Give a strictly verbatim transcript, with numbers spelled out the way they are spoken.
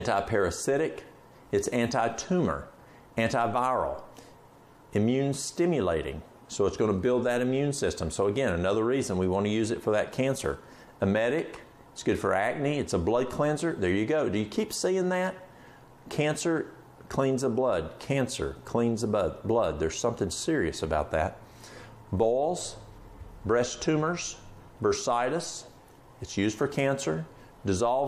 Antiparasitic, it's anti-tumor, antiviral, immune stimulating. So it's going to build that immune system. So again, another reason we want to use it for that cancer. Emetic, it's good for acne. It's a blood cleanser. There you go. Do you keep seeing that? Cancer cleans the blood. Cancer cleans the blood. There's something serious about that. Boils, breast tumors, bursitis. It's used for cancer. Dissolves